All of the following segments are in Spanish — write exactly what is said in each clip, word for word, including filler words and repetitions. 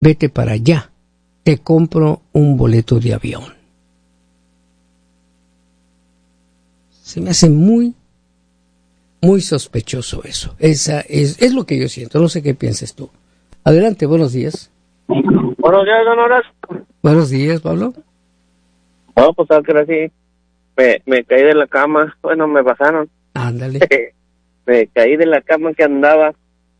vete para allá, te compro un boleto de avión. Se me hace muy, muy sospechoso eso. Esa es, es lo que yo siento. No sé qué piensas tú. Adelante, buenos días. Buenos días, don Horacio. Buenos días, Pablo. No, pues al que así me, me caí de la cama. Bueno, me bajaron. Ándale. Me caí de la cama que andaba.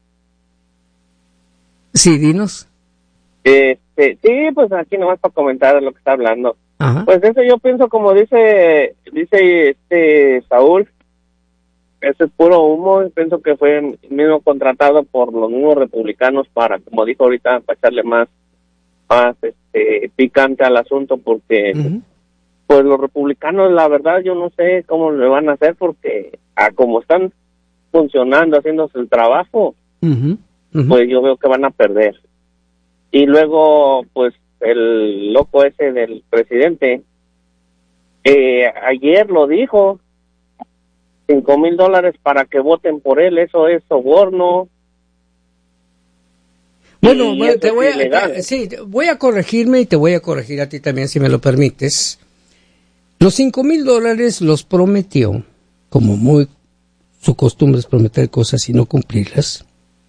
Sí, dinos. Este, sí, pues aquí nomás para comentar de lo que está hablando. Ajá. Pues eso yo pienso, como dice dice este Saúl, ese es puro humo. Pienso que fue mismo contratado por los mismos republicanos para, como dijo ahorita, para echarle más más este picante al asunto, porque uh-huh. pues los republicanos, la verdad, yo no sé cómo le van a hacer, porque a como están funcionando, haciéndose el trabajo, uh-huh. Uh-huh. pues yo veo que van a perder. Y luego, pues, el loco ese del presidente, eh, ayer lo dijo, cinco mil dólares para que voten por él, eso es soborno. Bueno, bueno te voy a, te, sí, voy a corregirme y te voy a corregir a ti también, si me lo permites. Los cinco mil dólares los prometió, como muy su costumbre es prometer cosas y no cumplirlas,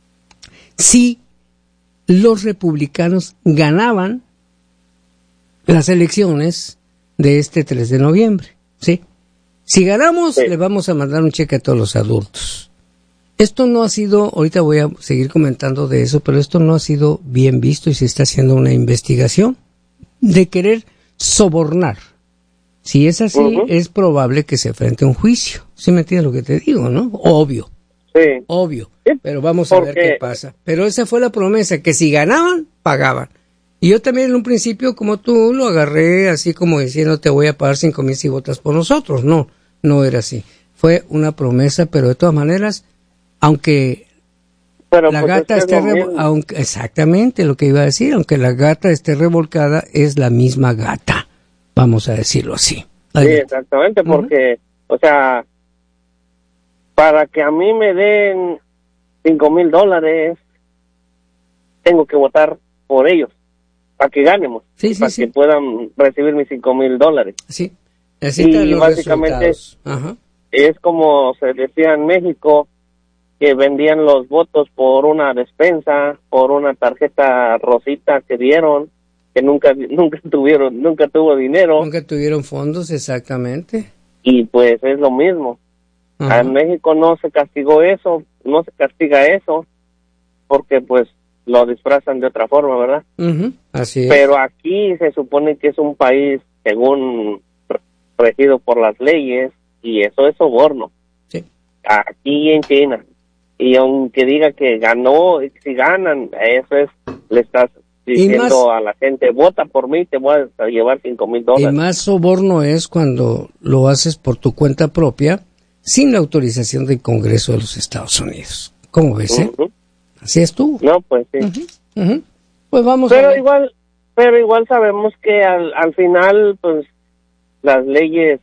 si los republicanos ganaban las elecciones de este tres de noviembre, ¿sí? Si ganamos, sí. le vamos a mandar un cheque a todos los adultos. Esto no ha sido, ahorita voy a seguir comentando de eso, pero esto no ha sido bien visto y se está haciendo una investigación de querer sobornar. Si es así, uh-huh. es probable que se enfrente a un juicio. ¿Sí me entiendes lo que te digo, no? Obvio. Sí. Obvio. Sí. Pero vamos a ver qué pasa. Pero esa fue la promesa, que si ganaban, pagaban. Y yo también en un principio, como tú, lo agarré así como diciendo, te voy a pagar cinco mil si votas por nosotros. No, no era así. Fue una promesa, pero de todas maneras, aunque pero la pues gata es esté revo- aunque exactamente lo que iba a decir, aunque la gata esté revolcada, es la misma gata, vamos a decirlo así. Adelante. Sí, exactamente, porque, uh-huh. o sea, para que a mí me den cinco mil dólares, tengo que votar por ellos, para que ganemos, sí, sí, para sí. que puedan recibir mis cinco mil dólares. Sí, necesitan y los básicamente Ajá. es como se decía en México, que vendían los votos por una despensa, por una tarjeta rosita que dieron, que nunca nunca tuvieron, nunca tuvo dinero. Nunca tuvieron fondos, exactamente. Y pues es lo mismo. Ajá. En México no se castigó eso, no se castiga eso, porque pues lo disfrazan de otra forma, ¿verdad? Uh-huh. Así es. Pero aquí se supone que es un país, según regido por las leyes, y eso es soborno. Sí. Aquí en China. Y aunque diga que ganó, si ganan, eso es, le estás diciendo más, a la gente, vota por mí, te voy a llevar cinco mil dólares. Y más soborno es cuando lo haces por tu cuenta propia, sin la autorización del Congreso de los Estados Unidos. ¿Cómo ves, eh? Uh-huh. Así es tú. No, pues sí. Uh-huh. Uh-huh. Pues vamos pero a ver. igual, pero igual sabemos que al, al final, pues, las leyes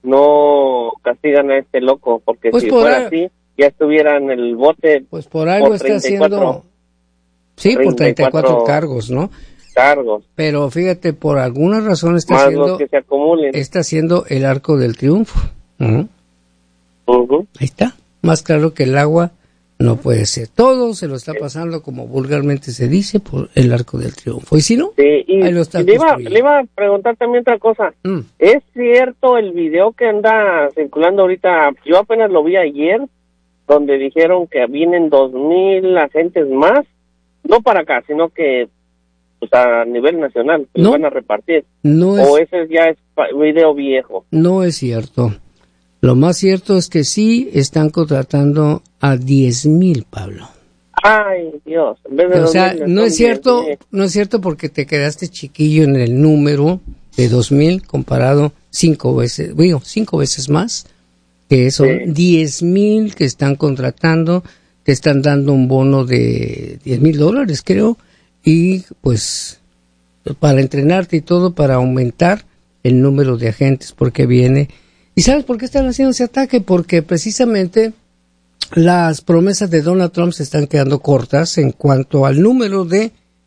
no castigan a este loco, porque pues si por fuera a... así, ya estuviera en el bote. Pues por algo por está haciendo. Sí, por treinta y cuatro cargos, ¿no? Cargos. Pero fíjate, por alguna razón está más haciendo. Los que se acumulen. Está haciendo el arco del triunfo. Uh-huh. Uh-huh. Ahí está. Más claro que el agua no puede ser. Todo se lo está pasando, como vulgarmente se dice, por el arco del triunfo. Y si no, sí, y, ahí lo está y le, iba, le iba a preguntar también otra cosa. Mm. ¿Es cierto el video que anda circulando ahorita? Yo apenas lo vi ayer, donde dijeron que vienen dos mil agentes más, no para acá, sino que pues, a nivel nacional, que no, van a repartir. No o es, ese ya es video viejo. No es cierto. Lo más cierto es que sí están contratando a diez mil, Pablo. Ay, Dios. En vez de o sea, dos mil, no es cierto, diez, no es cierto porque te quedaste chiquillo en el número de dos mil comparado cinco veces, digo, cinco veces más, que son sí. diez mil que están contratando, te están dando un bono de diez mil dólares, creo, y pues para entrenarte y todo, para aumentar el número de agentes, porque viene. ¿Y sabes por qué están haciendo ese ataque? Porque precisamente las promesas de Donald Trump se están quedando cortas en cuanto al número de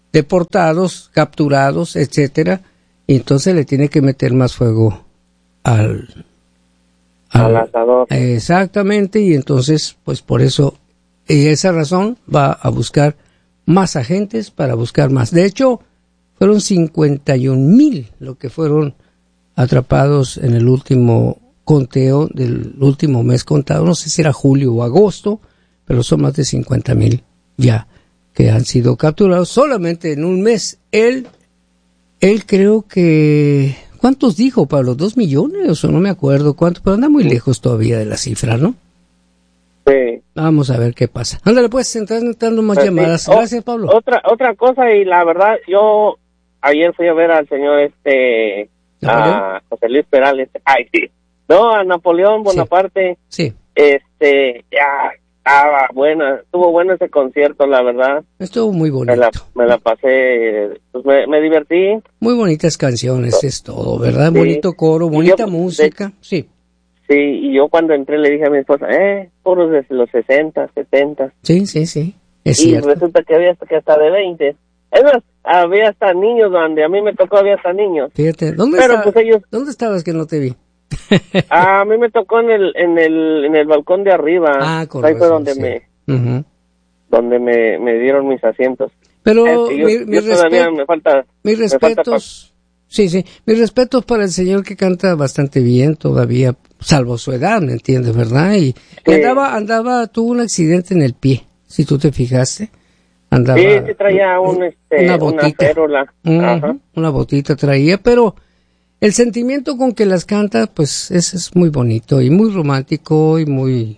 deportados, capturados, etcétera, y entonces le tiene que meter más fuego al, al, al asador. Exactamente, y entonces, pues por eso, y esa razón va a buscar más agentes para buscar más. De hecho, fueron cincuenta y un mil lo que fueron atrapados en el último conteo del último mes contado, no sé si era julio o agosto, pero son más de cincuenta mil ya que han sido capturados solamente en un mes. Él, él creo que, ¿cuántos dijo, Pablo? ¿Dos millones o no me acuerdo cuánto? Pero anda muy lejos todavía de la cifra, ¿no? Sí. Vamos a ver qué pasa. Ándale, pues, entrando más pues llamadas. Sí. Gracias, Pablo. Otra otra cosa, y la verdad, yo ayer fui a ver al señor este, a José Luis Perales. Ay, sí. No, a Napoleón Bonaparte. Sí. sí. Este, ya estaba buena, estuvo bueno ese concierto, la verdad. Estuvo muy bonito. Me la, me la pasé, pues me, me divertí. Muy bonitas canciones, es todo, ¿verdad? Sí. Bonito coro, bonita yo, música, de, sí. Sí, y yo cuando entré le dije a mi esposa, eh, coros desde los sesenta, setenta. Sí, sí, sí, es y cierto. resulta que había hasta, que hasta de veinte. Es más, había hasta niños, donde a mí me tocó, había hasta niños. Fíjate, ¿dónde, Pero, está, pues, ellos... ¿dónde estabas que no te vi? A mí me tocó en el en el en el balcón de arriba. Ah, con ahí razón, fue donde sí. me uh-huh. donde me, me dieron mis asientos. Pero eh, yo, mi, yo mi todavía respet- me falta mis me respetos. Falta sí, sí, mis respetos para el señor que canta bastante bien todavía, salvo su edad, ¿me entiendes, verdad? Y, sí. y andaba andaba tuvo un accidente en el pie, si tú te fijaste. Andaba, sí, sí traía un, este, una botita, una férola. Uh-huh, Ajá. Una botita traía, pero el sentimiento con que las canta, pues es, es muy bonito y muy romántico y muy,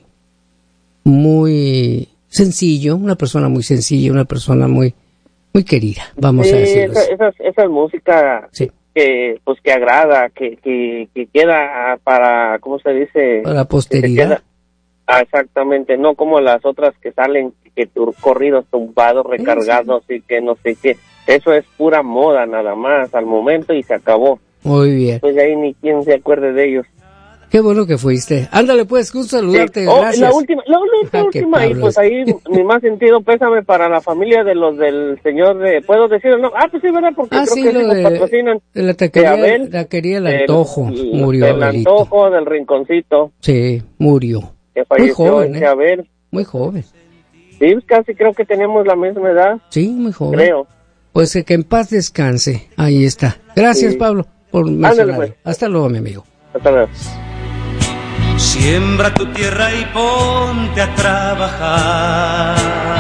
muy sencillo, una persona muy sencilla, una persona muy, muy querida, vamos sí, a decirlo así. Esa, esa, esa música sí. que, pues que agrada, que, que, que queda para, ¿cómo se dice? Para la posteridad. Queda, ah, exactamente, no como las otras que salen, que tur, corridos tumbados, recargados sí, sí. y que no sé qué. Eso es pura moda nada más al momento y se acabó. Muy bien. Pues ahí ni quien se acuerde de ellos. Qué bueno que fuiste. Ándale pues, gusto saludarte, sí. oh, gracias. La última, la última, ah, última y pues ahí mi más sentido pésame para la familia de los del señor de, ¿puedo decirlo? No, ah, pues sí, ¿verdad? Porque ah, creo sí, que lo sí de, nos patrocinan. De la taquería, de Abel, la taquería El Antojo, del, murió Del Abelito. Antojo, del Rinconcito. Sí, murió. Que falleció, muy joven, ese ¿eh? Abel. Muy joven. Sí, casi creo que tenemos la misma edad. Sí, muy joven. Creo. Pues que en paz descanse. Ahí está. Gracias, sí. Pablo, por mencionar. Pues. Hasta luego, mi amigo. Hasta luego. Siembra tu tierra y ponte a trabajar.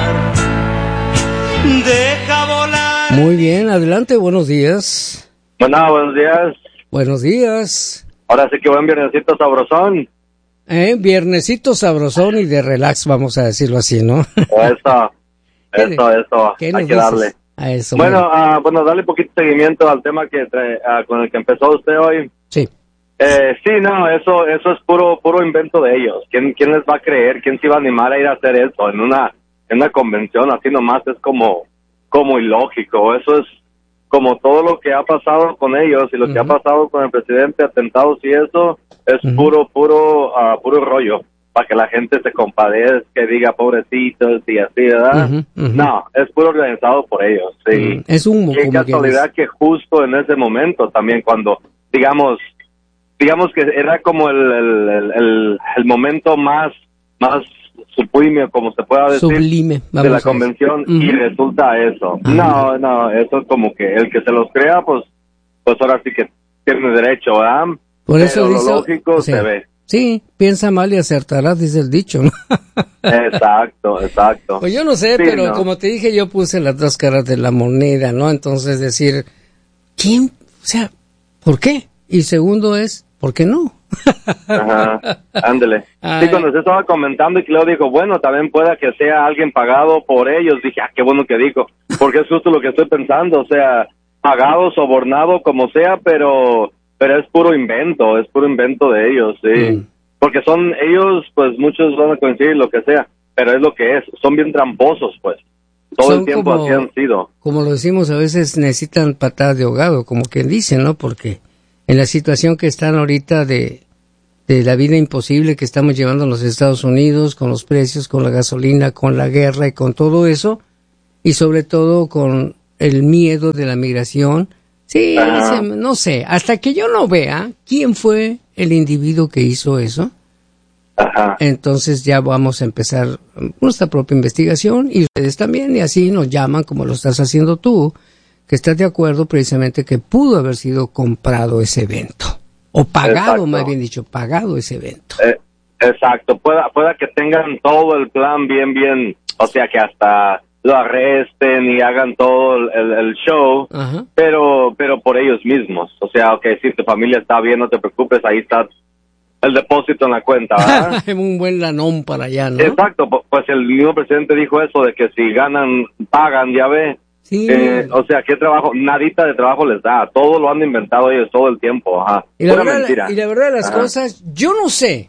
Deja volar. Muy bien, adelante, buenos días. Bueno, buenos días. Buenos días. Ahora sí que buen viernesito sabrosón. Eh, viernesito sabrosón y de relax, vamos a decirlo así, ¿no? Eso, eso, eso, hay que darle. A eso, bueno, uh, bueno, darle poquito seguimiento al tema que uh, con el que empezó usted hoy. Sí. Eh, sí, no, eso eso es puro puro invento de ellos. ¿Quién quién les va a creer? ¿Quién se iba a animar a ir a hacer eso en una en una convención así nomás? Es como como ilógico. Eso es como todo lo que ha pasado con ellos y lo uh-huh. que ha pasado con el presidente, atentados y eso es uh-huh. puro puro uh, puro rollo para que la gente se compadezca, que diga pobrecitos y así, ¿verdad? Uh-huh. Uh-huh. No, es puro organizado por ellos. Sí. Uh-huh. Es un qué casualidad que, que justo en ese momento también cuando digamos digamos que era como el el, el, el, el momento más más sublime, como se pueda decir, sublime, de la convención uh-huh. y resulta eso. Uh-huh. No, no, eso es como que el que se los crea, pues pues ahora sí que tiene derecho, ¿verdad? Por Pero eso lo dice, lógico sí. se ve. Sí, piensa mal y acertarás, dice el dicho, ¿no? Exacto, exacto. Pues yo no sé, sí, pero no. Como te dije, yo puse las dos caras de la moneda, ¿no? Entonces decir, ¿quién? O sea, ¿por qué? Y segundo es, ¿por qué no? Ajá, ándele. Sí, cuando se estaba comentando y que luego dijo, bueno, también pueda que sea alguien pagado por ellos, dije, ah, qué bueno que dijo, porque es justo lo que estoy pensando, o sea, pagado, sobornado, como sea, pero pero es puro invento, es puro invento de ellos, sí, mm. porque son ellos, pues muchos van a coincidir, lo que sea, pero es lo que es, son bien tramposos, pues, todo son el tiempo como, así han sido. Como lo decimos, a veces necesitan patadas de ahogado, como quien dice, ¿no? Porque en la situación que están ahorita de, de la vida imposible que estamos llevando en los Estados Unidos, con los precios, con la gasolina, con la guerra y con todo eso, y sobre todo con el miedo de la migración. Sí, se, no sé, hasta que yo no vea quién fue el individuo que hizo eso, Ajá. entonces ya vamos a empezar nuestra propia investigación y ustedes también, y así nos llaman como lo estás haciendo tú, que estás de acuerdo precisamente que pudo haber sido comprado ese evento, o pagado, exacto. más bien dicho, pagado ese evento. Eh, exacto, pueda, pueda que tengan todo el plan bien, bien, o sea que hasta lo arresten y hagan todo el, el show, Ajá. pero pero por ellos mismos. O sea, ok, si tu familia está bien, no te preocupes, ahí está el depósito en la cuenta, ¿verdad? Un buen lanón para allá, ¿no? Exacto, pues el mismo presidente dijo eso, de que si ganan, pagan, ya ve. Sí. Eh, o sea, ¿qué trabajo? Nadita de trabajo les da, todo lo han inventado ellos todo el tiempo, ajá. Y la, verdad, mentira. y la verdad de las ajá. cosas, yo no sé,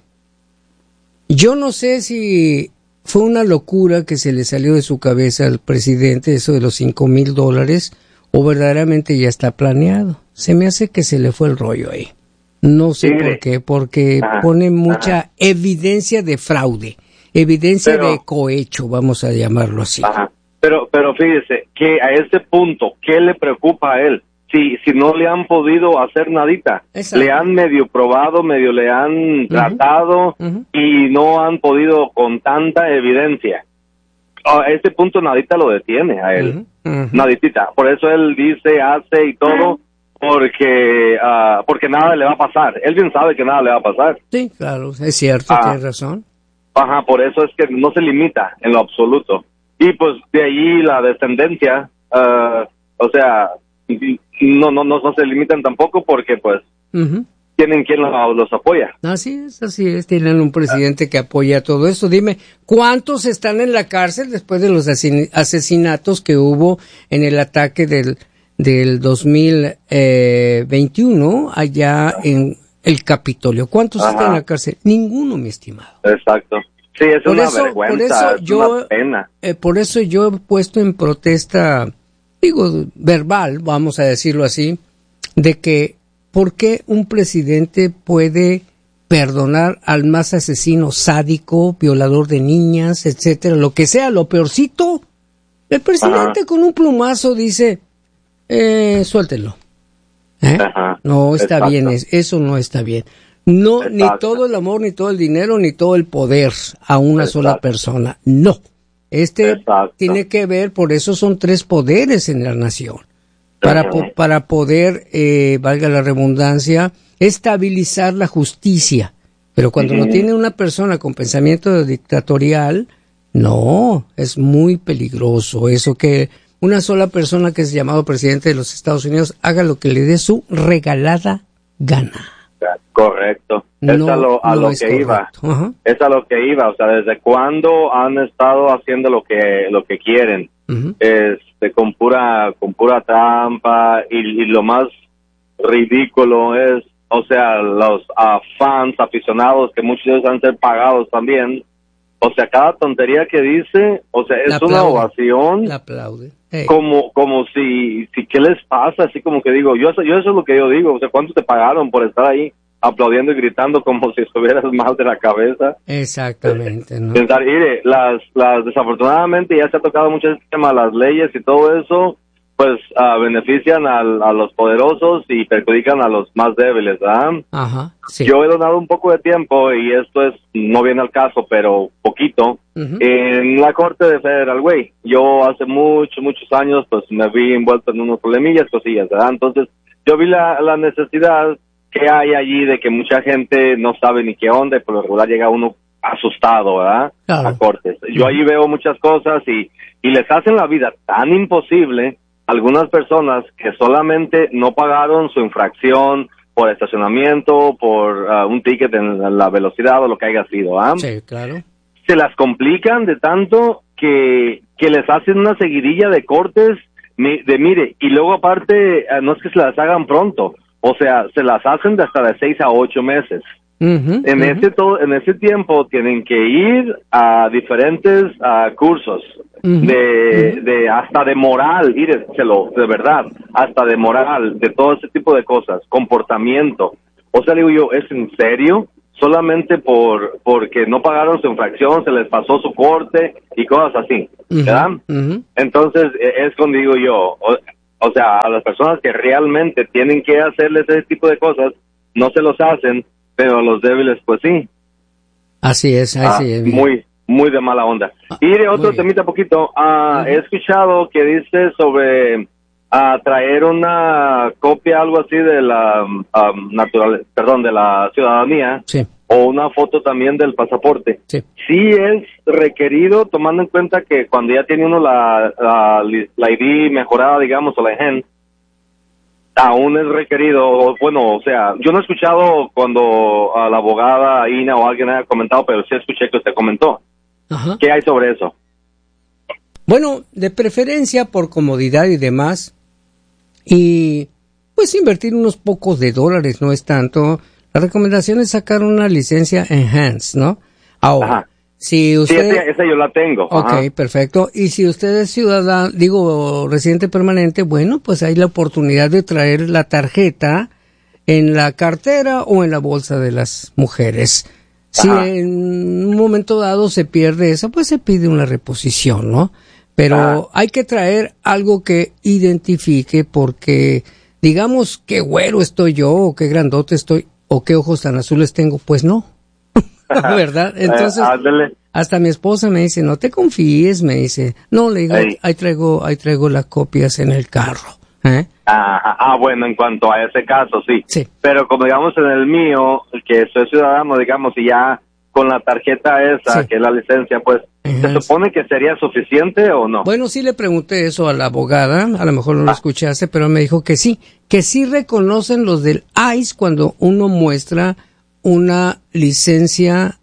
yo no sé si... Fue una locura que se le salió de su cabeza al presidente eso de los cinco mil dólares o verdaderamente ya está planeado. Se me hace que se le fue el rollo ahí. No sé sí. por qué, porque ajá, pone mucha ajá. evidencia de fraude, evidencia pero, de cohecho, vamos a llamarlo así. Ajá. Pero, pero fíjese que a ese punto, ¿qué le preocupa a él? Si, si no le han podido hacer nadita, Exacto. le han medio probado, medio le han uh-huh. tratado uh-huh. y no han podido con tanta evidencia. A ese punto nadita lo detiene a él, uh-huh. Uh-huh. naditita. Por eso él dice, hace y todo, porque uh, porque nada le va a pasar. Él bien sabe que nada le va a pasar. Sí, claro, es cierto, uh, tienes razón. Ajá, por eso es que no se limita en lo absoluto. Y pues de allí la descendencia, uh, o sea... No, no, no, no se limitan tampoco porque, pues, uh-huh. tienen quien los, los apoya. Así es, así es. Tienen un presidente que apoya todo esto. Dime, ¿cuántos están en la cárcel después de los asesinatos que hubo en el ataque del, del dos mil veintiuno allá en el Capitolio? ¿Cuántos Ajá. están en la cárcel? Ninguno, mi estimado. Exacto. Sí, es por una eso, vergüenza, por eso es yo, una pena. Eh, por eso yo he puesto en protesta... digo, verbal, vamos a decirlo así, de que ¿por qué un presidente puede perdonar al más asesino sádico, violador de niñas, etcétera, lo que sea, lo peorcito? El presidente Ajá. con un plumazo dice, eh, suéltenlo. ¿Eh? No está Exacto. bien, eso no está bien. No, Exacto. ni todo el amor, ni todo el dinero, ni todo el poder a una Exacto. sola persona, no. Este Exacto. tiene que ver, por eso son tres poderes en la nación, para, po, para poder, eh, valga la redundancia, estabilizar la justicia. Pero cuando uh-huh. lo tiene una persona con pensamiento dictatorial, no, es muy peligroso eso que una sola persona que es llamado presidente de los Estados Unidos haga lo que le dé su regalada gana. Correcto, no, es a lo, a no lo es que correcto. iba, uh-huh. es a lo que iba, o sea, desde cuándo han estado haciendo lo que lo que quieren, uh-huh. este, con pura con pura trampa y, y lo más ridículo es, o sea, los uh, fans aficionados que muchos de ellos han sido pagados también, o sea, cada tontería que dice, o sea, es una ovación, la aplaude. Hey. como como si si qué les pasa, así como que digo, yo yo eso es lo que yo digo, o sea, ¿cuánto te pagaron por estar ahí aplaudiendo y gritando como si estuvieras mal de la cabeza? Exactamente, ¿no? Pensar, mire, las las desafortunadamente ya se ha tocado mucho el tema, las leyes y todo eso, pues uh, benefician al, a los poderosos y perjudican a los más débiles, ¿verdad? Ajá, sí. Yo he donado un poco de tiempo y esto es, no viene al caso, pero poquito, uh-huh. en la corte de Federal Way. Yo hace muchos, muchos años, pues me vi envuelto en unos problemillas, cosillas, ¿verdad? Entonces, yo vi la, la necesidad que hay allí de que mucha gente no sabe ni qué onda y por lo regular llega uno asustado, ¿verdad? Claro. A cortes. Yo allí veo muchas cosas y, y les hacen la vida tan imposible a algunas personas que solamente no pagaron su infracción por estacionamiento, por uh, un ticket en la velocidad o lo que haya sido, ¿ah? Sí, claro. Se las complican de tanto que, que les hacen una seguidilla de cortes de mire, y luego aparte, uh, no es que se las hagan pronto, o sea, se las hacen de hasta de seis a ocho meses. Uh-huh, en uh-huh. ese todo, en ese tiempo tienen que ir a diferentes uh, cursos uh-huh, de, uh-huh. de hasta de moral, íreselo, de verdad, hasta de moral, de todo ese tipo de cosas, comportamiento. O sea, digo yo, ¿es en serio? Solamente por porque no pagaron su infracción, se les pasó su corte y cosas así. ¿verdad? Uh-huh. Entonces, es cuando digo yo, o, o sea, a las personas que realmente tienen que hacerles ese tipo de cosas, no se los hacen, pero a los débiles, pues sí. Así es, así ah, es. Muy, muy de mala onda. Ah, y de otro temita poquito, uh, uh-huh. he escuchado que dice sobre a traer una copia, algo así de la um, natural, perdón, de la ciudadanía, sí. o una foto también del pasaporte. Sí. Sí es requerido, tomando en cuenta que cuando ya tiene uno la, la, la I D mejorada, digamos, o la E G E N, aún es requerido, bueno, o sea, yo no he escuchado cuando a la abogada Ina o alguien haya comentado, pero sí escuché que usted comentó. Ajá. ¿Qué hay sobre eso? Bueno, de preferencia por comodidad y demás, y pues invertir unos pocos de dólares, no es tanto. La recomendación es sacar una licencia Enhanced, ¿no? Ahora, Ajá. si usted... Sí, esa, esa yo la tengo. Ok, Ajá. perfecto. Y si usted es ciudadano, digo, residente permanente, bueno, pues hay la oportunidad de traer la tarjeta en la cartera o en la bolsa de las mujeres. Si Ajá. en un momento dado se pierde esa, pues se pide una reposición, ¿no? Pero Ajá. hay que traer algo que identifique, porque digamos qué güero estoy yo, o qué grandote estoy, o qué ojos tan azules tengo, pues no. ¿Verdad? Entonces, eh, hasta mi esposa me dice, no te confíes, me dice. No, le digo, ahí, ahí traigo, ahí traigo las copias en el carro. ¿Eh? Ah, ah, bueno, en cuanto a ese caso, sí. sí. Pero como digamos en el mío, que soy ciudadano, digamos, y ya con la tarjeta esa, sí. que es la licencia, pues, ¿se supone que sería suficiente o no? Bueno, sí le pregunté eso a la abogada, a lo mejor no ah. lo escuchaste, pero me dijo que sí, que sí reconocen los del I C E cuando uno muestra una licencia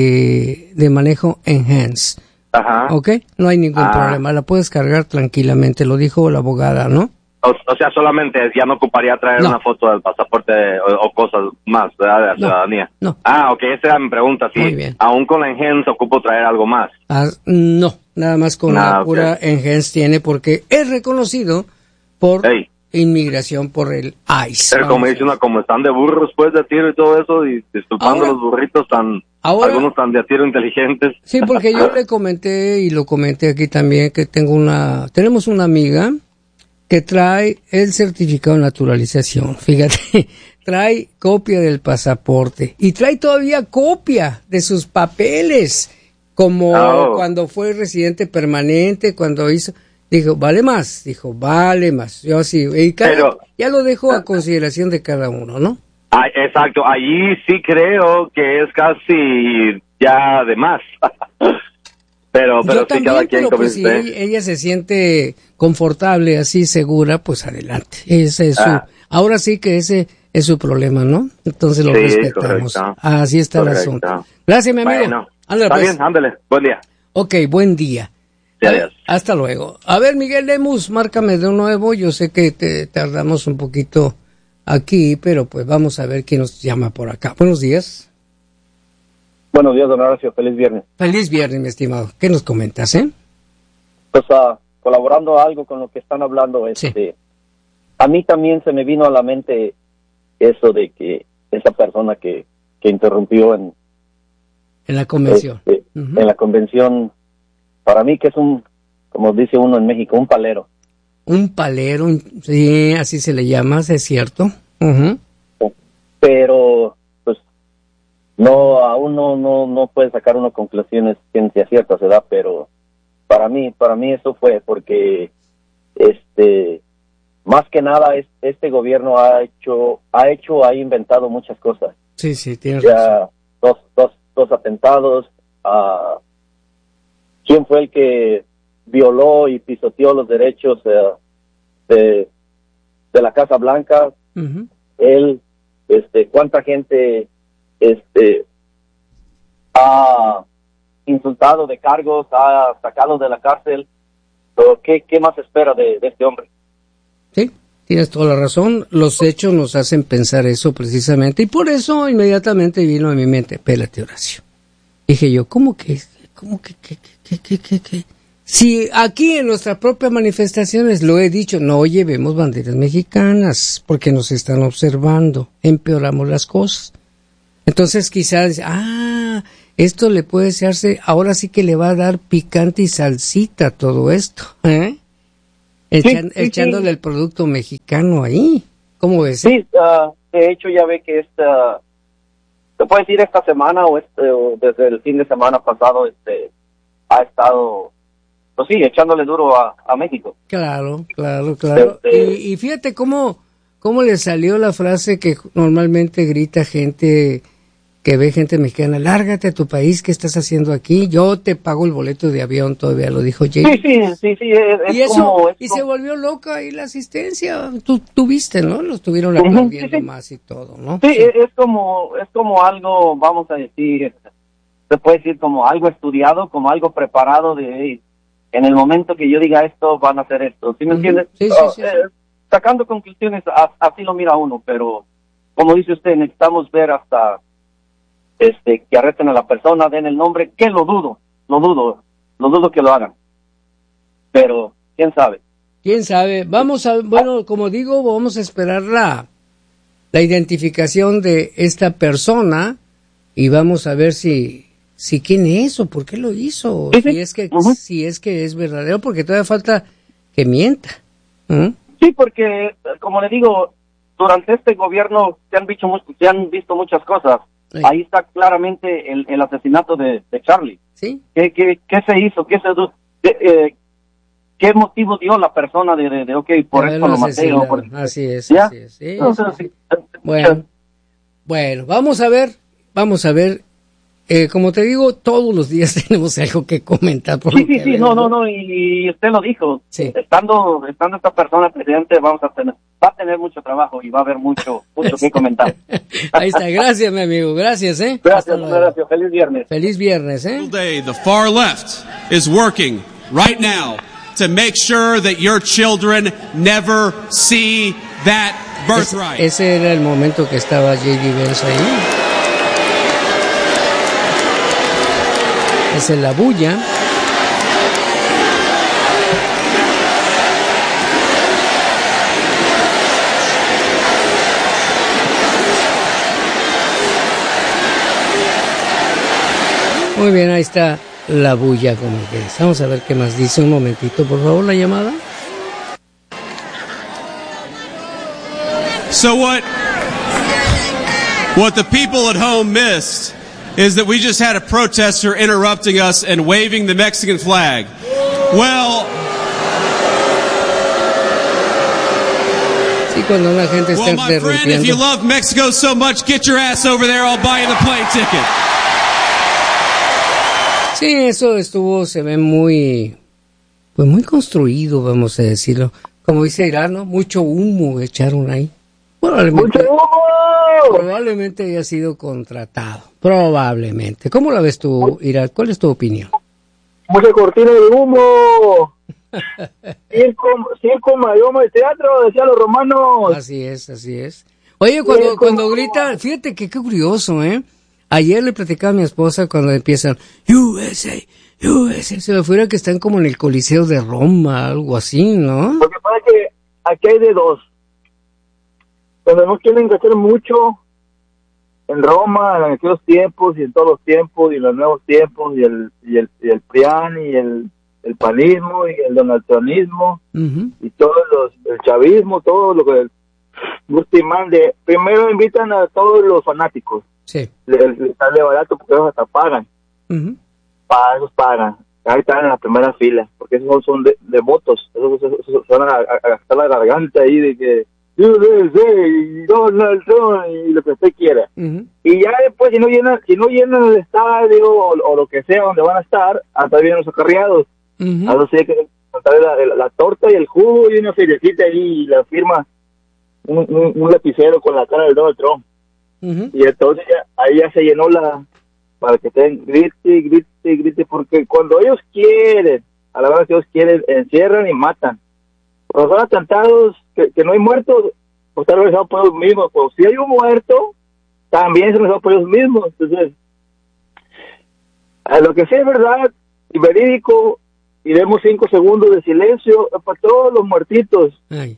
de, de manejo Enhanced. Ajá. ¿Ok? No hay ningún ah. problema, la puedes cargar tranquilamente, lo dijo la abogada, ¿no? O, o sea, solamente ya no ocuparía traer no. una foto del pasaporte o, o cosas más, ¿verdad? De la no, ciudadanía. No. Ah, ok, esa era mi pregunta, sí. Muy bien. Aún con la Enhanced ocupo traer algo más. Ah, no, nada más con ah, la okay. pura Enhanced tiene, porque es reconocido por hey. inmigración, por el I C E. Pero como dice una, como están de burros, pues, de tiro y todo eso, y disculpando ahora, los burritos tan, ahora, algunos tan de tiro inteligentes. Sí, porque yo le comenté, y lo comenté aquí también, que tengo una, tenemos una amiga que trae el certificado de naturalización, fíjate, trae copia del pasaporte y trae todavía copia de sus papeles, como oh. cuando fue residente permanente, cuando hizo, dijo, vale más, dijo, vale más, yo así, y cada, Pero, ya lo dejo a consideración de cada uno, ¿no? Ah, exacto, allí sí creo que es casi ya de más. Pero, pero yo sí, también, cada quien pero pues si ella, ella se siente confortable, así segura, pues adelante. Ese es su, ah. ahora sí que ese es su problema, ¿no? Entonces lo sí, respetamos. Correcto. Así está correcto. el asunto. Gracias, mi amigo. Bueno, ándale, está pues. bien, ándale. Buen día. Ok, buen día. Sí, adiós. Hasta luego. A ver, Miguel Lemus, márcame de nuevo. Yo sé que te tardamos un poquito aquí, pero pues vamos a ver quién nos llama por acá. Buenos días. Buenos días, don Horacio. Feliz viernes. Feliz viernes, mi estimado. ¿Qué nos comentas, eh? Pues uh, colaborando algo con lo que están hablando, este, sí. a mí también se me vino a la mente eso de que esa persona que, que interrumpió en... En la convención. Este, uh-huh. En la convención, para mí que es un, como dice uno en México, un palero. Un palero, sí, así se le llama, es cierto. Uh-huh. Pero... No, aún no, no, no puede sacar unas conclusiones ciencia cierta, ¿verdad? Pero para mí, para mí eso fue porque, este, más que nada, es, este gobierno ha hecho, ha hecho, ha inventado muchas cosas. Sí, sí, tienes ya, razón. Dos, dos, dos atentados. Uh, ¿Quién fue el que violó y pisoteó los derechos uh, de, de la Casa Blanca? Uh-huh. Él, este, ¿cuánta gente este ha insultado de cargos, ha sacado de la cárcel? ¿Qué, qué más espera de, de este hombre? Sí, tienes toda la razón. Los hechos nos hacen pensar eso precisamente, y por eso inmediatamente vino a mi mente, espérate, Horacio. Dije yo, ¿cómo que, cómo que, que, que, que, que, que? Si aquí en nuestras propias manifestaciones lo he dicho, no llevemos banderas mexicanas, porque nos están observando, empeoramos las cosas. Entonces quizás, ah, esto le puede hacerse, ahora sí que le va a dar picante y salsita todo esto, ¿eh? Echan, sí, sí, echándole sí. el producto mexicano ahí, ¿cómo ves? Sí, uh, de hecho ya ve que esta, se puede decir esta semana o, este, o desde el fin de semana pasado, este, ha estado, pues sí, echándole duro a, a México. Claro, claro, claro. Este, y, y fíjate cómo, cómo le salió la frase que normalmente grita gente que ve gente mexicana: lárgate a tu país, ¿qué estás haciendo aquí? Yo te pago el boleto de avión, todavía lo dijo Jay. Sí, sí, sí, sí. Es, y es eso, como, es y como... se volvió loca ahí la asistencia. Tú, tú viste, ¿no? Lo estuvieron aplaudiendo uh-huh, sí, sí. más y todo, ¿no? Sí, sí, es como, es como algo, vamos a decir, se puede decir como algo estudiado, como algo preparado de, en el momento que yo diga esto, van a hacer esto. ¿Sí me uh-huh. entiendes? Sí, sí, oh, sí, eh, sí. Sacando conclusiones, así lo mira uno, pero como dice usted, necesitamos ver hasta este que arresten a la persona, den el nombre, que lo dudo, lo dudo, lo dudo que lo hagan. Pero, ¿quién sabe? ¿Quién sabe? Vamos a, bueno, como digo, vamos a esperar la, la identificación de esta persona y vamos a ver si, si quién es o por qué lo hizo, ¿Sí, si sí? es que, Uh-huh. si es que es verdadero, porque todavía falta que mienta. ¿Mm? Sí, porque, como le digo, durante este gobierno se han visto, se han visto muchas cosas. Sí. Ahí está claramente el, el asesinato de, de Charlie. ¿Sí? ¿Qué, qué, qué se hizo? ¿Qué se de, eh, ¿Qué motivo dio la persona de, de, de ok, por esto lo maté? O por... Así es, ¿Ya? así es. Sí, no, sí, sí. sí. Bueno, bueno, vamos a ver, vamos a ver. Eh, como te digo, todos los días tenemos algo que comentar. Por sí, lo sí, que sí, veo, no, no, no, y usted lo dijo. Sí. Estando, estando esta persona presidente, vamos a tener, va a tener mucho trabajo y va a haber mucho, mucho que comentar. Ahí está, gracias, mi amigo, gracias, ¿eh? Gracias, gracias, feliz viernes. Feliz viernes, ¿eh? Today, the far left is working right now to make sure that your children never see that birthright. Es, ese era el momento que estaba J D Vance ahí. Esa es la bulla. Muy bien, ahí está la bulla, como que es. Vamos a ver qué más dice. Un momentito, por favor, la llamada. So what, what the people at home missed is that we just had a protester interrupting us and waving the Mexican flag. Well, sí, cuando una gente está well, my friend, if you love Mexico so much, get your ass over there. I'll buy you the plane ticket. Sí, eso estuvo, se ve muy, pues muy construido, vamos a decirlo. Como dice Irán, ¿no? Mucho humo echaron ahí. Probablemente, ¡mucho humo! Probablemente haya sido contratado. Probablemente. ¿Cómo la ves tú, Irán? ¿Cuál es tu opinión? Mucha cortina de humo. circo, circo, mayoma de teatro, decían los romanos. Así es, así es. Oye, cuando, cuando grita, fíjate que qué curioso, ¿eh? Ayer le platicaba a mi esposa cuando empiezan U S A, U S A, se me fuera que están como en el Coliseo de Roma, algo así, ¿no? Lo que pasa es que aquí hay de dos. Cuando no quieren gastar mucho en Roma, en aquellos tiempos y en todos los tiempos y en los nuevos tiempos y el y el, y el PRIAN y el, el panismo y el donaltronismo uh-huh. y todos los, el chavismo, todo lo que Bustimán de primero invitan a todos los fanáticos. Sí. Les le sale barato porque ellos hasta pagan. Uh-huh. Para esos pagan. Ahí están en la primera fila, porque esos son de, de votos. Esos, esos, esos van a, a gastar la garganta ahí de que y Donald Trump y lo que usted quiera. Uh-huh. Y ya después, si no llenan, si no llenan el estadio o, o lo que sea donde van a estar, hasta vienen los acarreados. Uh-huh. A los que hay que contar la, la, la torta y el jugo y una feriecita ahí y la firma un, un, un lapicero con la cara de Donald Trump. Uh-huh. Y entonces ya, ahí ya se llenó la, para que estén grite, grite, grite, porque cuando ellos quieren, a la hora que ellos quieren, encierran y matan. Cuando son atentados, que, que no hay muertos, pues están organizados por ellos mismos. Pues si hay un muerto, también se organizados por ellos mismos. Entonces, a lo que sí es verdad y verídico, y demos cinco segundos de silencio para todos los muertitos. Ay.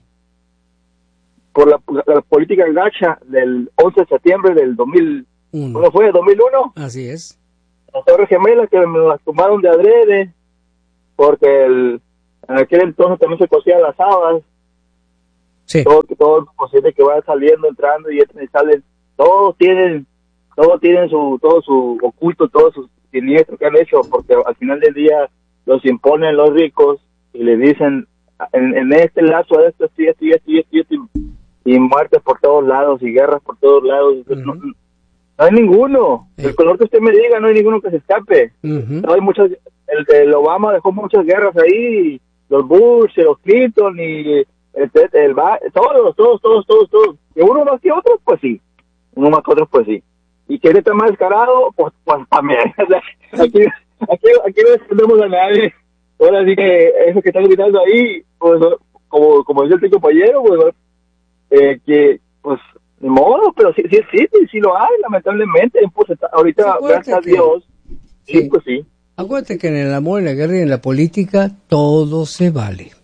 Por la, la, la política gacha del once de septiembre del dos mil uno. ¿Cómo fue? ¿dos mil uno? Así es. las Torres Gemelas, que me las tomaron de adrede, porque el, en aquel entonces también se cosían las habas. Sí. Todo, todo lo posible que vaya saliendo, entrando y salen, todos tienen, todos tienen su, todo su oculto, todo su siniestro que han hecho, porque al final del día los imponen los ricos y le dicen, en, en este lazo de esto, esto, esto, esto, esto, esto, y muertes por todos lados y guerras por todos lados. Uh-huh. no, no hay ninguno, sí. El color que usted me diga, no hay ninguno que se escape. Uh-huh. No hay muchas, el, el Obama dejó muchas guerras ahí, los Bush, los Clinton y el, el, el, todos, todos, todos, todos, todos. Y uno más que otros, pues sí. Uno más que otros, pues sí. Y que esté más descarado, pues, pues también. aquí, aquí, aquí no defendemos a nadie. Ahora sí que eso que están gritando ahí, pues, como, como dice el compañero, pues, eh, que, pues, ni modo, pero sí, sí existe, sí, sí lo hay, lamentablemente. Pues, ahorita, gracias a Dios, sí, sí, pues sí. Acuérdate que en el amor, en la guerra y en la política, todo se vale.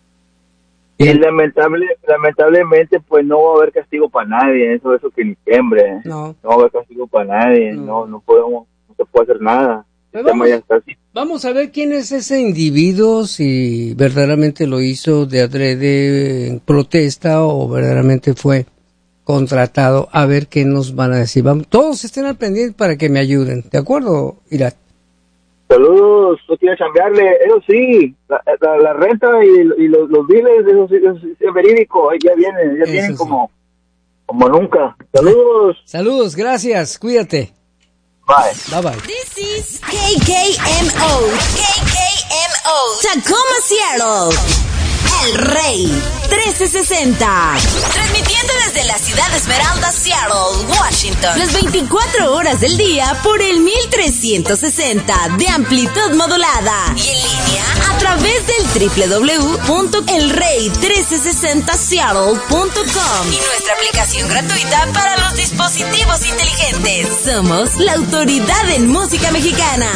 Y lamentable, lamentablemente, pues no va a haber castigo para nadie, eso eso que ni siempre. No. No va a haber castigo para nadie, no, no, no podemos, no se puede hacer nada. Vamos, vamos a ver quién es ese individuo, si verdaderamente lo hizo de adrede en protesta o verdaderamente fue contratado, a ver qué nos van a decir. Vamos, todos estén al pendiente para que me ayuden, ¿de acuerdo, Irat? Saludos, no quiero chambearle, eso sí, la, la, la renta y, y los, los biles, eso sí, eso sí es verídico, ahí ya vienen, ya eso vienen sí. como, como nunca. Saludos. Saludos, gracias, cuídate. Bye. Bye bye. This is K K M O, K K M O, Tacoma, Seattle. El Rey trece sesenta, transmitiendo desde la ciudad de Esmeralda, Seattle, Washington, las veinticuatro horas del día por el mil trescientos sesenta de amplitud modulada y en línea a través del doble u doble u doble u punto el rey trece sesenta seattle punto com y nuestra aplicación gratuita para los dispositivos inteligentes. Somos la autoridad en música mexicana.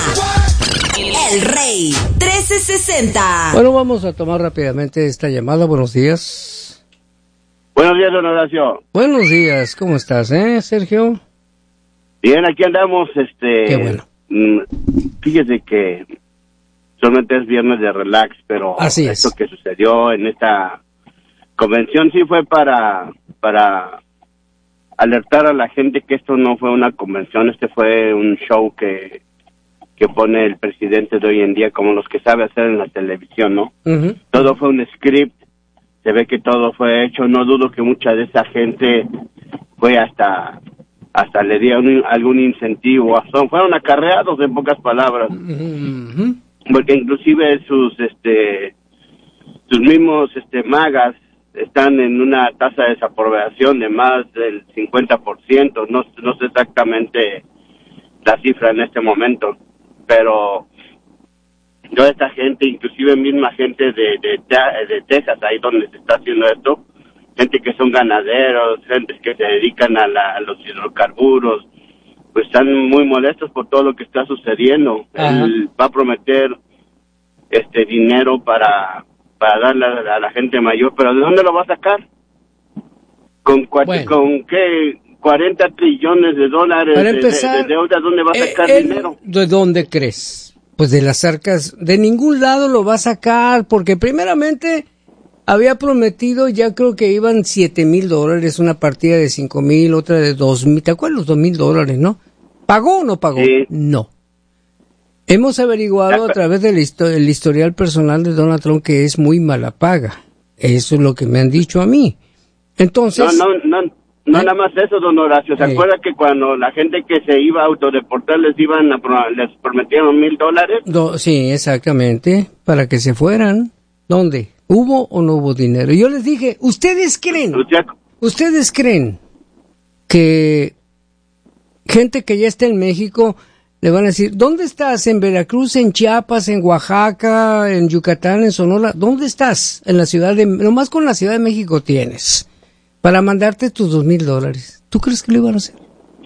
El Rey trece sesenta. Bueno, vamos a tomar rápidamente esta llamada. Buenos días. Buenos días, don Horacio. Buenos días, ¿cómo estás, eh, Sergio? Bien, aquí andamos, este... Qué bueno. Fíjese que solamente es viernes de relax, pero así es. Esto que sucedió en esta convención sí fue para, para alertar a la gente que esto no fue una convención, este fue un show que... que pone el presidente de hoy en día, como los que sabe hacer en la televisión, ¿no? Uh-huh. Todo fue un script, se ve que todo fue hecho, no dudo que mucha de esa gente fue hasta hasta le dieron algún incentivo, son, fueron acarreados en pocas palabras, uh-huh. Porque inclusive sus este sus mismos este magas están en una tasa de desaprobación de más del cincuenta por ciento, no, no sé exactamente la cifra en este momento, pero toda esta gente, inclusive misma gente de, de, de Texas, ahí donde se está haciendo esto, gente que son ganaderos, gente que se dedican a, la, a los hidrocarburos, pues están muy molestos por todo lo que está sucediendo. Ajá. Él va a prometer este dinero para, para darle a, a la gente mayor, pero ¿de dónde lo va a sacar? ¿Con, cua- bueno. ¿con qué? cuarenta trillones de dólares Para empezar, de, de, de deuda, ¿dónde va a sacar eh, dinero? ¿De dónde crees? Pues de las arcas, de ningún lado lo va a sacar, porque primeramente había prometido, ya creo que iban siete mil dólares, una partida de cinco mil, otra de dos mil, ¿te acuerdas los dos mil dólares, no? ¿Pagó o no pagó? Sí. No. Hemos averiguado a través del histo- el historial personal de Donald Trump que es muy mala paga, eso es lo que me han dicho a mí. Entonces... No, no, no. No, nada más eso, don Horacio. ¿Se eh. acuerda que cuando la gente que se iba a autodeportar les iban a pro- les prometieron mil dólares? Do, sí, exactamente, para que se fueran. ¿Dónde? ¿Hubo o no hubo dinero? Yo les dije, ¿ustedes creen? ¿Ustedes creen que gente que ya está en México le van a decir, ¿dónde estás? ¿En Veracruz, en Chiapas, en Oaxaca, en Yucatán, en Sonora? ¿Dónde estás? En la ciudad de... Nomás con la Ciudad de México tienes para mandarte tus dos mil dólares. ¿Tú crees que lo iban a hacer?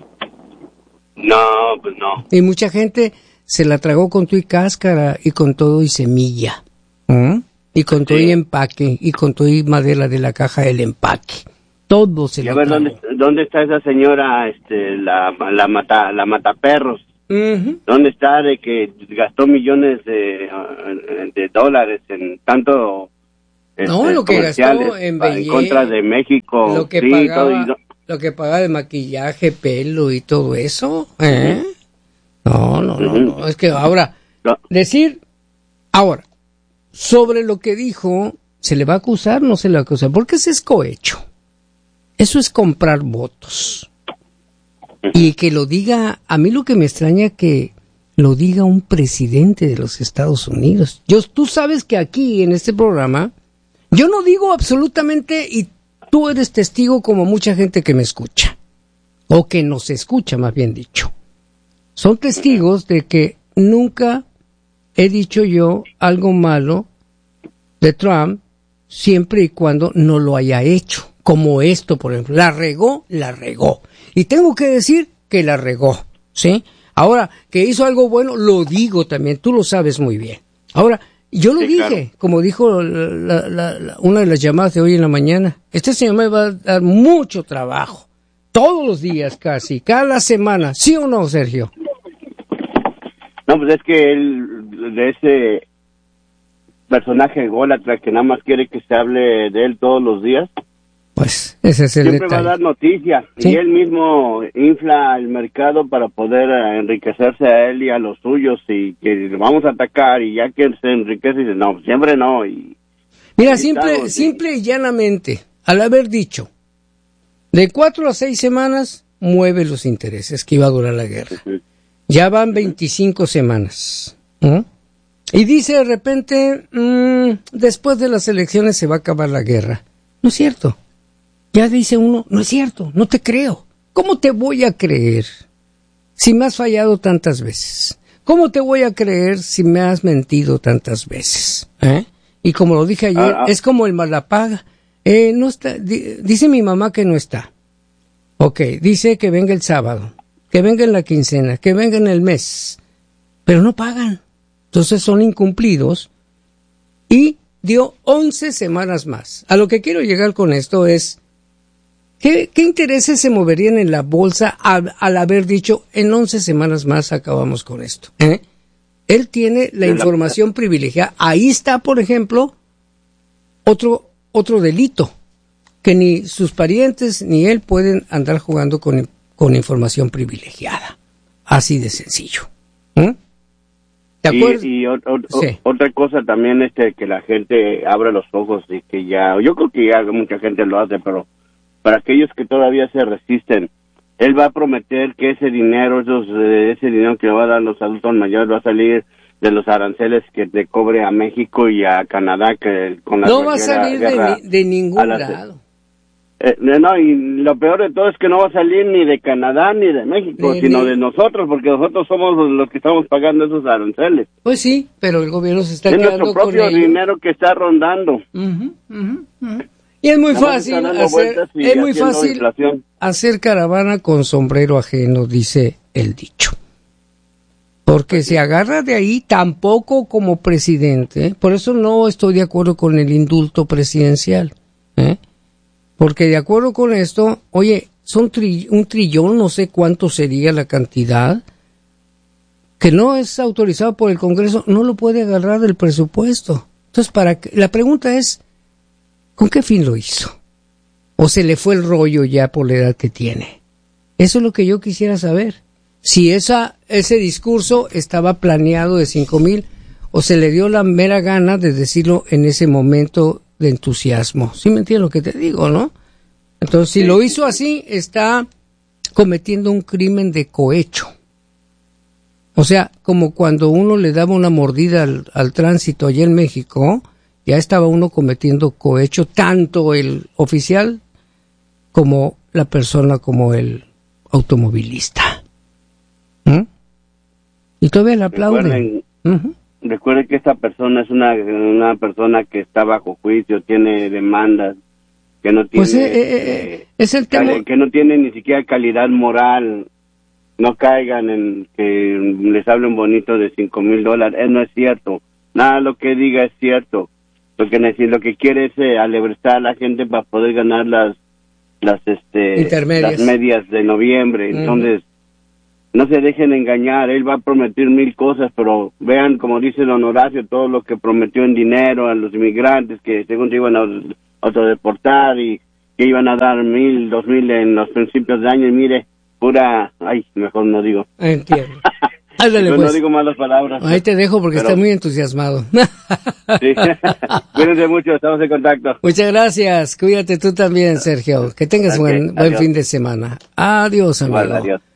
No, pues no. Y mucha gente se la tragó con todo y cáscara y con todo y semilla. ¿Mm? Y con sí. todo y empaque y con todo y madera de la caja del empaque. Todo se y lo a ver, tragó. ¿dónde, ¿dónde está esa señora, este, la, la mata, la mataperros? Uh-huh. ¿Dónde está de que gastó millones de, de dólares en tanto no, este, lo que gastó en, en contra de México? Lo que, sí, pagaba, todo, y no, lo que pagaba de maquillaje, pelo y todo eso. ¿Eh? Uh-huh. No, no, no, uh-huh. no. Es que ahora, no. decir, ahora, sobre lo que dijo, ¿se le va a acusar? No se le va a acusar, porque ese es cohecho. Eso es comprar votos. Y que lo diga, a mí lo que me extraña que lo diga un presidente de los Estados Unidos. Yo, tú sabes que aquí en este programa, yo no digo absolutamente, y tú eres testigo como mucha gente que me escucha, o que nos escucha más bien dicho. Son testigos de que nunca he dicho yo algo malo de Trump, siempre y cuando no lo haya hecho. Como esto, por ejemplo, la regó, la regó. Y tengo que decir que la regó, ¿sí? Ahora, que hizo algo bueno, lo digo también, tú lo sabes muy bien. Ahora, yo lo sí, dije, claro. Como dijo la, la, la, una de las llamadas de hoy en la mañana, este señor me va a dar mucho trabajo, todos los días casi, cada semana, ¿sí o no, Sergio? No, pues es que él, de ese personaje ególatra que nada más quiere que se hable de él todos los días, pues ese es el siempre detalle. Va a dar noticias, ¿sí? Y él mismo infla el mercado para poder enriquecerse a él y a los suyos, y que vamos a atacar, y ya que se enriquece dice, no, siempre no. Y mira, simple, simple y llanamente, al haber dicho, de cuatro a seis semanas, mueve los intereses que iba a durar la guerra. Uh-huh. Ya van veinticinco semanas. ¿Mm? Y dice de repente, mmm, después de las elecciones se va a acabar la guerra. No es cierto. Ya dice uno, no es cierto, no te creo. ¿Cómo te voy a creer si me has fallado tantas veces? ¿Cómo te voy a creer si me has mentido tantas veces? ¿Eh? Y como lo dije ayer, ah, ah. es como el malapaga. Eh, no está, di, dice mi mamá que no está. Ok, dice que venga el sábado, que venga en la quincena, que venga en el mes, pero no pagan. Entonces son incumplidos y dio once semanas más. A lo que quiero llegar con esto es, ¿qué, qué intereses se moverían en la bolsa al, al haber dicho, en once semanas más acabamos con esto? ¿Eh? Él tiene la información privilegiada. Ahí está, por ejemplo, otro, otro delito, que ni sus parientes ni él pueden andar jugando con, con información privilegiada. Así de sencillo. ¿Eh? ¿De acuerdo? Y, y o, o, sí. otra cosa también es que, que la gente abra los ojos y que ya, yo creo que ya mucha gente lo hace, pero para aquellos que todavía se resisten, él va a prometer que ese dinero, esos, ese dinero que le va a dar los adultos mayores va a salir de los aranceles que te cobre a México y a Canadá, que con la no va a salir de, ni, de ningún la, lado. Eh, no, y lo peor de todo es que no va a salir ni de Canadá ni de México, de, sino de... de nosotros, porque nosotros somos los que estamos pagando esos aranceles. Pues sí, pero el gobierno se está es quedando nuestro propio con dinero que está rondando. Uh-huh, uh-huh, uh-huh. Y es muy fácil hacer, es muy fácil hacer caravana con sombrero ajeno, dice el dicho. Porque se agarra de ahí tampoco como presidente. Por eso no estoy de acuerdo con el indulto presidencial. ¿eh? Porque de acuerdo con esto, oye, son tri- un trillón, no sé cuánto sería la cantidad, que no es autorizado por el Congreso, no lo puede agarrar del presupuesto. Entonces, para que, la pregunta es, ¿con qué fin lo hizo? ¿O se le fue el rollo ya por la edad que tiene? Eso es lo que yo quisiera saber. Si esa, ese discurso estaba planeado de cinco mil o se le dio la mera gana de decirlo en ese momento de entusiasmo. ¿Sí me entiendes lo que te digo, no? Entonces, si lo hizo así, está cometiendo un crimen de cohecho. O sea, como cuando uno le daba una mordida al, al tránsito allá en México, ya estaba uno cometiendo cohecho, tanto el oficial como la persona, como el automovilista. ¿Mm? Y todavía le aplauden. Recuerden, uh-huh. recuerden que esta persona es una, una persona que está bajo juicio, tiene demandas, que no tiene, pues, eh, eh, eh, es el tema, que no tiene ni siquiera calidad moral. No caigan en que les hablen bonito de cinco mil dólares. Eh, no es cierto. Nada lo que diga es cierto. Lo que lo que quiere es eh, alebrestar a la gente para poder ganar las las este Intermedias. las medias de noviembre. Uh-huh. Entonces no se dejen engañar. Él va a prometer mil cosas, pero vean, como dice don Horacio, todo lo que prometió en dinero a los inmigrantes, que según se iban a autodeportar y que iban a dar mil, dos mil en los principios de año, y mire, pura, ay, mejor no digo. Entiendo. Ándale, Yo pues. no digo malas palabras. Ahí te dejo porque pero... estás muy entusiasmado. Sí. Cuídense mucho, estamos en contacto. Muchas gracias. Cuídate tú también, Sergio. Que tengas okay, buen, buen fin de semana. Adiós, amigo. Igual, adiós.